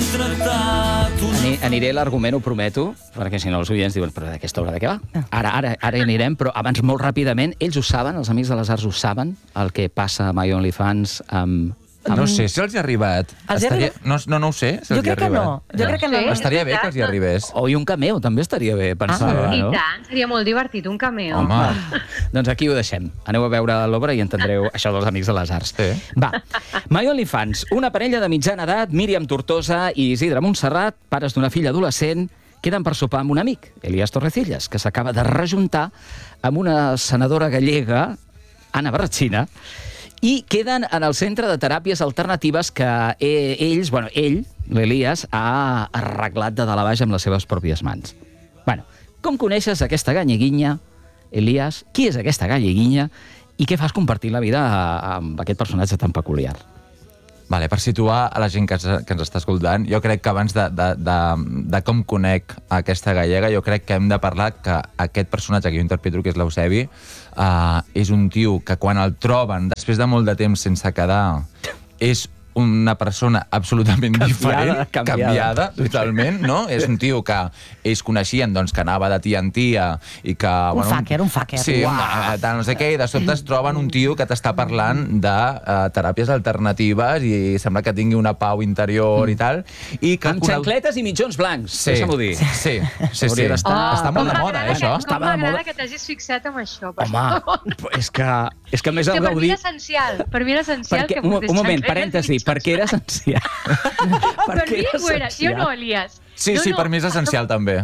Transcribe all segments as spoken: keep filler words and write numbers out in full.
Ani, aniré l'argument, ho prometo, perquè si no els oients diuen, però d'aquesta obra de què va? Ara, ara, ara hi anirem, però abans molt ràpidament, ells ho saben, els Amics de les Arts ho saben, el que passa a My OnlyFans amb... No sé si els hi ha arribat. Els hi ha Estaria... arribat? no, no, no ho sé, si Jo els hi ha crec que arribat. no. Jo crec que no. Estaria bé que els hi arribés. O i un cameo, també estaria bé, pensava, I no? tant, seria molt divertit, un cameo. Home. Doncs aquí ho deixem. Aneu a veure l'obra i entendreu això dels Amics de les Arts. Sí. Va, My OnlyFans, una parella de mitjana edat, Míriam Tortosa i Isidre Montserrat, pares d'una filla adolescent, queden per sopar amb un amic, Elias Torrecillas, que s'acaba de rejuntar amb una senadora gallega, Anna Barratxina, i queden en el centre de teràpies alternatives que ells, bueno, ell, l'Elias, ha arreglat de dalt a baix amb les seves pròpies mans. Bueno, com coneixes aquesta galleguinya, Elias? Qui és aquesta galleguinya? I què fas compartir la vida amb aquest personatge tan peculiar? Vale, per situar a la gent que ens, que ens està escoltant, jo crec que abans de, de, de, de com conec aquesta gallega, jo crec que hem de parlar que aquest personatge que jo interpreto, que és l'Eusebi, uh, és un tio que quan el troben, després de molt de temps sense quedar, és una persona absolutament Canviada, diferent, canviada. canviada totalment, no? És un tio que ells coneixien, doncs, que anava de tia en tia i que... Un fucker, un fucker. Sí, Uau. una, de no sé què, i de sobte es troben un tio que t'està parlant de uh, teràpies alternatives i sembla que tingui una pau interior i tal. I que Amb coneu- xancletes i mitjons blancs, Sí, deixa'm-ho dir. sí, sí, sí. Hauria d'estar- Oh, Està molt de com moda, eh, m'agrada això. que- Està Com molt de m'agrada moda. que t'hagis fixat en això. per Home, favor. és que, és que a més Que el per mi Gaudí... era essencial, per mi era essencial Perquè, que un, portés un moment, xancletes parèntesi, i per què era essencial? Per mi ho era, sí o no, Elias? Sí, No, sí, no. per mi és essencial també.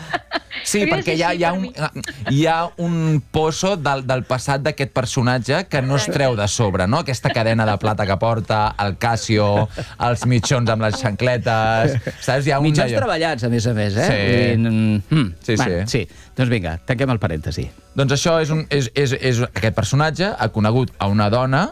Sí, Hauria de perquè ser hi ha, així hi ha, per un, mi. hi ha un pozo del, del passat d'aquest personatge que no es treu de sobre, no? Aquesta cadena de plata que porta, el Casio, els mitjons amb les xancletes... Saps? Hi ha un Mitjons d'allò. treballats, a més a més, eh? Sí. Vull dir, mm, mm, Sí, bueno, sí. sí. Doncs vinga, tanquem el parèntesi. Doncs això és, un, és, és, és... Aquest personatge ha conegut a una dona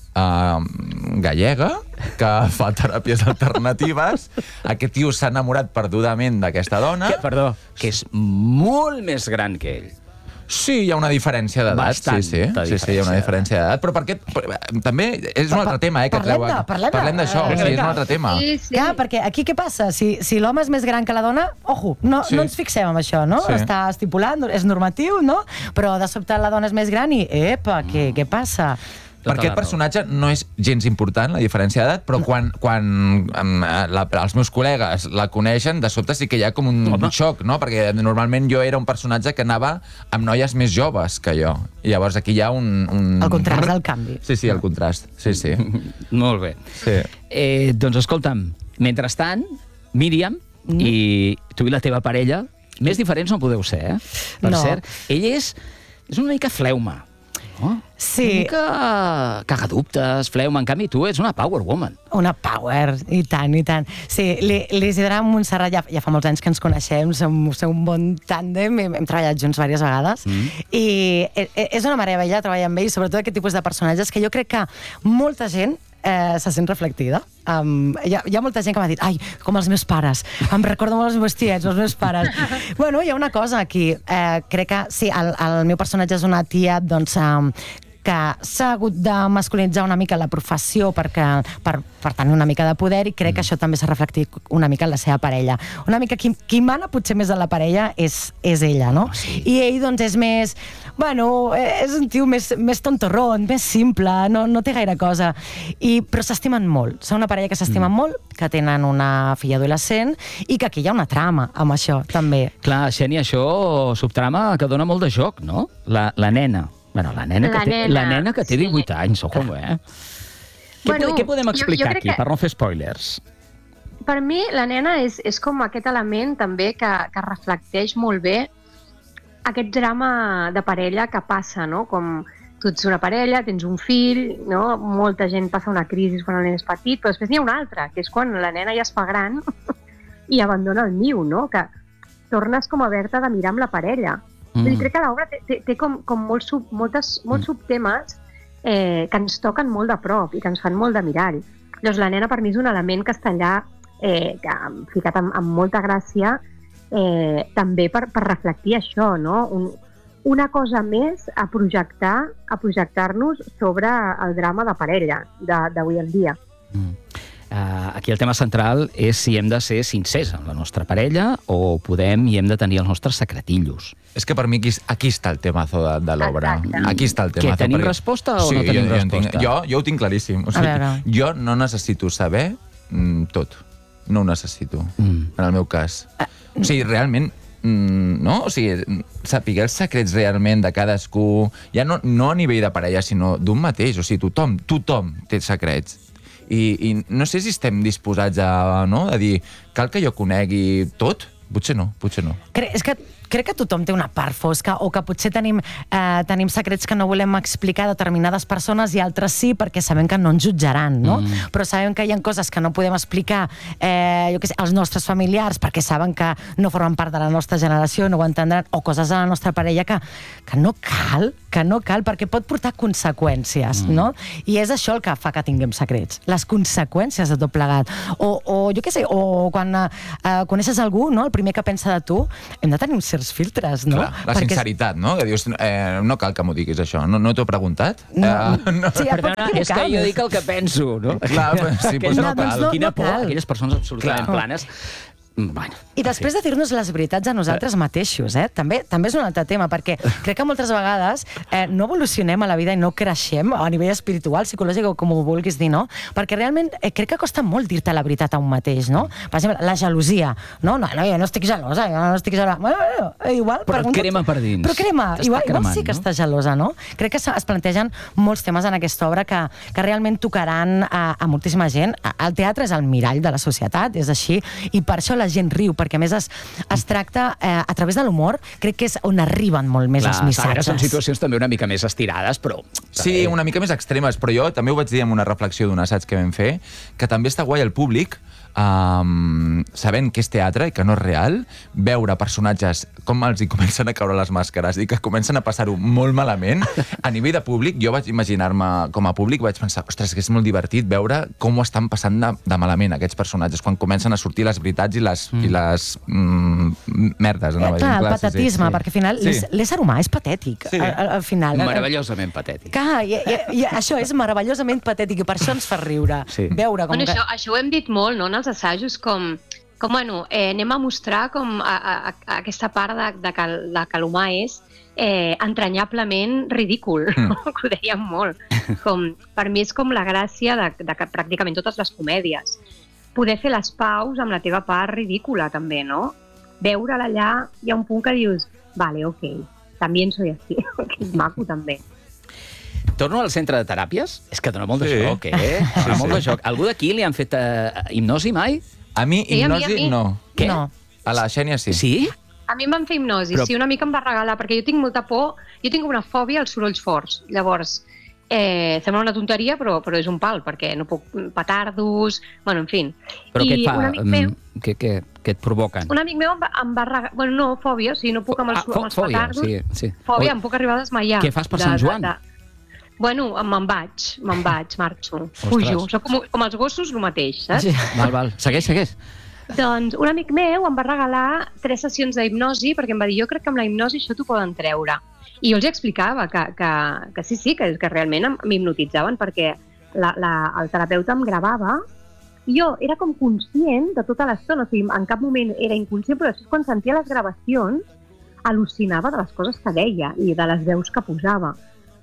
uh, gallega que fa teràpies alternatives. Aquest tio s'ha enamorat perdudament d'aquesta dona. Que, perdó, que és molt més gran que ell. Sí, hi ha una diferència d'edat. Bastant Sí, sí, de sí, sí, hi ha una diferència d'edat. Però per què... per- també és un altre tema, eh, que Parlem treu... de- parlem de- Parlem d'això, eh, sí, és un vinga. altre tema. Sí, sí. Clar, perquè aquí què passa? Si, si l'home és més gran que la dona, ojo, no, Sí. no ens fixem en això, no? Sí. Està estipulat, és normatiu, no? Però de sobte la dona és més gran i, epa, què, què passa? Tota Perquè la aquest personatge no és gens important, la diferència d'edat, però quan, quan um, la, els meus col·legues la coneixen, de sobte sí que hi ha com un, un xoc, no? Perquè normalment jo era un personatge que anava amb noies més joves que jo. I llavors aquí hi ha un... un... El contrast, el canvi. Sí, sí, el contrast. Sí, sí. Molt bé. Sí. Eh, doncs escolta'm, mentrestant, Míriam mm. i tu i la teva parella, més diferents no podeu ser, eh? Per No. cert, ell és, és una mica fleuma. Oh, Sí. Una mica cagadubtes, fleuma. En canvi, tu ets una power woman. Una power, i tant, i tant. Sí, l'Isidre Montserrat ja, ja fa molts anys que ens coneixem, som, som un bon tàndem, hem, hem treballat junts diverses vegades, mm. i és una meravella treballar amb ell, sobretot aquest tipus de personatges que jo crec que molta gent eh, se sent reflectida. Um, hi, ha, hi ha molta gent que m'ha dit, ai, com els meus pares, em recordo molt els meus tiets, els meus pares. Bueno, hi ha una cosa aquí, eh, crec que sí, el, el meu personatge és una tia, doncs, um, que s'ha hagut de masculinitzar una mica la professió perquè, per, per tenir una mica de poder, i crec que això també s'ha reflectit una mica en la seva parella. Una mica qui, qui mana potser més en la parella és, és ella, no? Oh, sí. I ell, doncs, és més... Bueno, és un tio més, més tontorrón, més simple, no, no té gaire cosa. I, però s'estimen molt. Són una parella que s'estimen mm. molt, que tenen una filla adolescent, i que aquí hi ha una trama amb això, també. Clar, Xènia, això subtrama que dona molt de joc, no? La, la nena. Bueno, la nena, La que té, nena, la nena que té sí. divuit anys, ojo, eh? Què, Bueno, què podem jo- jo explicar crec aquí, que- per no fer spoilers? Per mi, la nena és, és com aquest element també que, que reflecteix molt bé aquest drama de parella que passa, no? Com tu ets una parella, tens un fill, no? Molta gent passa una crisi quan el nen és petit, però després n'hi ha una altra, que és quan la nena ja es fa gran i abandona el niu, no? Que tornes com a haver-te de mirar amb la parella. Mm. Vull dir, crec que l'obra té, té, té com, com molts, sub, moltes, molts mm. subtemes eh, que ens toquen molt de prop i que ens fan molt de mirall. Llavors, la nena per mi és un element castellà eh, que hem ficat amb, amb molta gràcia eh, també per, per reflectir això, no? Un, una cosa més a projectar, a projectar-nos sobre el drama de parella d'avui en dia. Mm. Uh, aquí el tema central és si hem de ser sincers amb la nostra parella o podem i hem de tenir els nostres secretillos. És que per mi aquí, aquí està el temazo de, de l'obra. Aquí està el temazo. Què, tenim perquè... resposta o sí, no tenim jo, resposta? Jo, jo, jo ho tinc claríssim. O sigui, jo no necessito saber mm, tot. No ho necessito, mm. en el meu cas. O sigui, realment, mm, no? O sigui, saber els secrets realment de cadascú, ja no, no a nivell de parella, sinó d'un mateix. O sigui, tothom, tothom té secrets. I, i no sé si estem disposats a, no? a dir, cal que jo conegui tot? Potser no, potser no. Cre és que crec que tothom té una part fosca o que potser tenim, eh, tenim secrets que no volem explicar a determinades persones i altres sí perquè sabem que no ens jutjaran, no? Mm. Però sabem que hi ha coses que no podem explicar eh, jo què sé, als nostres familiars perquè saben que no formen part de la nostra generació, no ho entendran, o coses a la nostra parella que, que no cal, que no cal, perquè pot portar conseqüències, mm. no? I és això el que fa que tinguem secrets, les conseqüències de tot plegat. O, o jo què sé, o quan eh, coneixes algú, no? El primer que pensa de tu, hem de tenir uns certs filtres, no? Clar, la perquè... sinceritat, no? Que dius, eh, no cal que m'ho diguis això, no, no t'ho he preguntat? No, uh, no. Sí, Perdona, és que jo dic el que penso, no? Clar, sí, pues no, no cal. Quina no por, cal. aquelles persones absolutament Clar. planes. Bueno, I després de dir-nos les veritats a nosaltres mateixos, eh? també, també és un altre tema, perquè crec que moltes vegades eh, no evolucionem a la vida i no creixem a nivell espiritual, psicològic o com ho vulguis dir, no? Perquè realment eh, crec que costa molt dir-te la veritat a un mateix, no? Per exemple, la gelosia. No, no, no jo no estic gelosa, jo no estic gelosa. Bueno, bueno, igual, però et crema per dins. Però crema, igual, cremant, igual sí que no? estàs gelosa, no? Crec que es plantegen molts temes en aquesta obra que, que realment tocaran a, a moltíssima gent. El teatre és el mirall de la societat, és així, i per això la gent riu, perquè a més es, es tracta eh, a través de l'humor, crec que és on arriben molt més Clar, els missatges. Són situacions també una mica més estirades, però... Sí, una mica més extremes, però jo també ho vaig dir en una reflexió d'un assaig que vam fer, que també està guai el públic, um, sabent que és teatre i que no és real, veure personatges com els hi comencen a caure les màscares i que comencen a passar-ho molt malament. A nivell de públic, jo vaig imaginar-me com a públic, vaig pensar, ostres, que és molt divertit veure com ho estan passant de, de malament aquests personatges, quan comencen a sortir les veritats i les, mm. i les mm, merdes. Eh, clar, el patetisme, sí, sí. perquè al final sí. l'ésser humà és patètic. Sí. Al, al final. Meravellosament patètic. Clar, i, i, i això és meravellosament patètic i per això ens fa riure. Sí. Veure com bueno, que... això, això ho hem dit molt, no?, en els assajos, com, com bueno, eh, anem a mostrar com a, a, a aquesta part de, de que, de que l'humà és eh, entranyablement ridícul, mm. no? Que ho dèiem molt. Com, per mi és com la gràcia de, de que pràcticament totes les comèdies. Poder fer les paus amb la teva part ridícula, també, no? Veure-la allà, hi ha un punt que dius, vale, ok, també soy así, que és maco, també. Torno al centre de teràpies? És que dona molt de sí. joc, eh? Sí, sí. Molt de joc. Algú d'aquí li han fet uh, hipnosi mai? A mi, sí, hipnosi, a mi, a mi. no. Què? No. A la Xènia, sí. Sí? A mi em van fer hipnosi, Però... sí, una mica em va regalar, perquè jo tinc molta por, jo tinc una fòbia als sorolls forts. Llavors, eh, sembla una tonteria, però, però és un pal, perquè no puc petardos, bueno, en fi. Però I què et fa? un amic meu, Què, què, què et provoquen? un amic meu em va, em va regalar, bueno, no, fòbia, o sigui, no puc amb els, Ah, fò- amb els fòbia, petardos. sí, sí. Fòbia, Oi. em puc arribar a desmaiar. Què fas per Sant Joan? De, de, Bueno, me'n vaig, me'n vaig, marxo, fujo. Soc com, com els gossos, el mateix, saps? Sí. Val, val. Segueix, segueix. Doncs un amic meu em va regalar tres sessions d'hipnosi perquè em va dir, jo crec que amb la hipnosi això t'ho poden treure. I jo els explicava que, que, que sí, sí, que, que realment m'hipnotitzaven perquè la, la, el terapeuta em gravava i jo era com conscient de tota l'estona, o sigui, en cap moment era inconscient, però després quan sentia les gravacions al·lucinava de les coses que deia i de les veus que posava.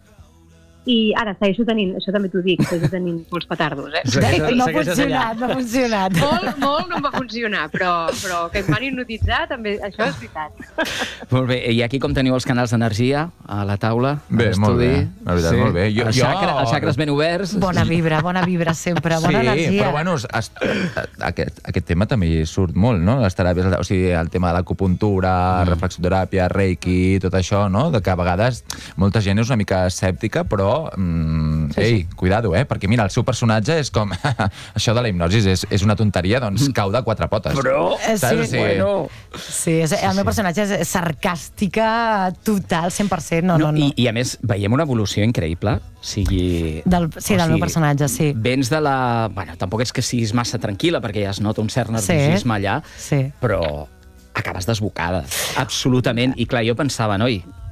I ara segueixo tenint, això també t'ho dic, segueixo tenint molts petardos, eh? Segueixes, no ha funcionat, no ha funcionat. Molt, molt no em va funcionar, però, però que em van hipnotitzar també, això és veritat. Molt bé, i aquí com teniu els canals d'energia a la taula? Bé, molt bé, la veritat, molt bé. Jo, els, xacra, els xacres ben oberts. Bona vibra, bona vibra sempre, bona sí, energia. Sí, però bueno, es, aquest, aquest tema també surt molt, no? Les teràpies, o sigui, el tema de l'acupuntura, mm. reflexoteràpia, reiki, tot això, no? De que a vegades molta gent és una mica escèptica, però Mm, sí, ei, sí. Cuidado, eh? Perquè mira, el seu personatge és com això de la hipnosi és, és una tonteria, doncs cau de quatre potes. Però, sí, sí. Bueno. Sí, és, el meu personatge és sarcàstica total, cent per cent, no, no, no. I, I a més, veiem una evolució increïble, sigui... Del, sí, del meu personatge, sí. Vens de la... Bueno, tampoc és que siguis massa tranquil·la, perquè ja es nota un cert nerviosisme sí. allà, sí. però acabes desbocada, absolutament. I clar, jo pensava, noi,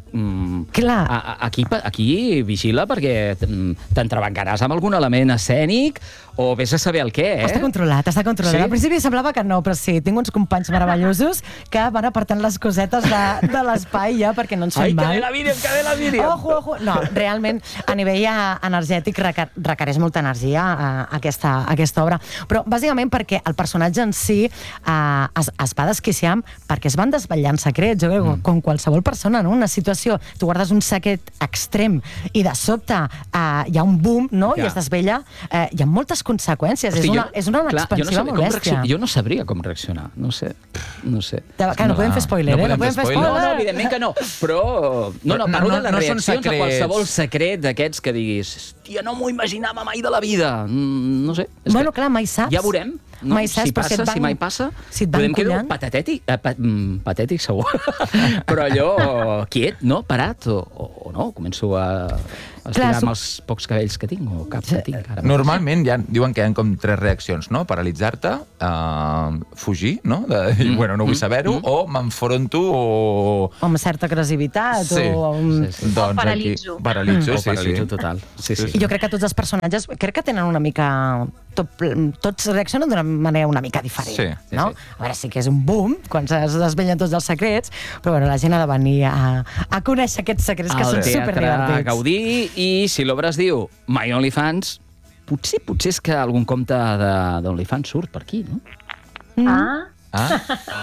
Mm, Clar. a, a, aquí, aquí vigila perquè t'entrebancaràs amb algun element escènic o vés a saber el què, eh? Està controlat, està controlat. Sí? Al principi semblava que no, però sí, tinc uns companys meravellosos que van apartant les cosetes de, de l'espai ja perquè no ens fem Ai, mal. que ve la Míriam, que ve la Míriam! Ojo, ojo. No, realment, a nivell eh, energètic requer, requereix molta energia eh, aquesta, aquesta obra. Però, bàsicament, perquè el personatge en si eh, es, es va desquiciar perquè es van desvetllant secrets. Jo crec que com qualsevol persona, no? Una situació, tu guardes un secret extrem i de sobte eh, hi ha un boom, no? Ja. I es desvella. Eh, hi ha moltes conseqüències. Hosti, és una, jo- és una clar, jo no expansiva sabria com molèstia. reaccionar- Jo no sabria com reaccionar, no sé, no sé. De, que no, no podem fer spoiler, no eh? No podem podem fer fer spoiler. No, spoiler. no, evidentment que no, però... No, no, No, parlo no, de les no són reaccions a secrets. qualsevol secret d'aquests que diguis hòstia, no m'ho imaginava mai de la vida. Mm, no sé. és Bueno, que clar, mai saps. Ja veurem. No? Mai saps, si però si passa, et van- si mai passa, si et van podem quedar collant. patatètic, eh, pa, mm, patètic segur, però allò quiet, no? Parat, o, o, o no, començo a, a estirar Clar, amb els pocs cabells que tinc, o cap que tinc. Ara. Normalment ja diuen que hi ha com tres reaccions, no? Paralitzar-te, uh, fugir, no? De, mm, bueno, no vull saber-ho, mm. o m'enfronto o... O amb certa agressivitat. Sí, o amb... sí, sí. Doncs O paralitzo. Aquí, paralitzo, O sí, paralitzo sí. total. Sí, sí. I jo crec que tots els personatges, crec que tenen una mica... Tot, tots reaccionen d'una manera una mica diferent, Sí, sí, no? sí. A veure, sí que és un boom, quan es desvellen tots els secrets, però bueno, la gent ha de venir a, a conèixer aquests secrets que Al són Teatre superdivertits. Gaudí, i si l'obra es diu My OnlyFans, potser potser és que algun compte de- d'OnlyFans surt per aquí, no? Ah, Ah,